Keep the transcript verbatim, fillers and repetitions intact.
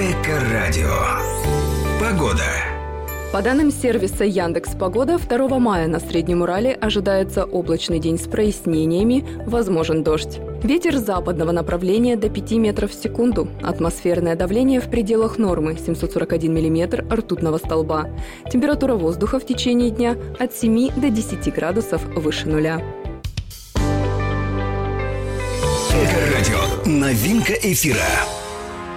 Эко-радио. Погода. По данным сервиса Яндекс.Погода, второго мая на Среднем Урале ожидается облачный день с прояснениями, возможен дождь. Ветер западного направления до пяти метров в секунду. Атмосферное давление в пределах нормы – семьсот сорок один миллиметр ртутного столба. Температура воздуха в течение дня от семи до десяти градусов выше нуля. Эко-радио. Новинка эфира.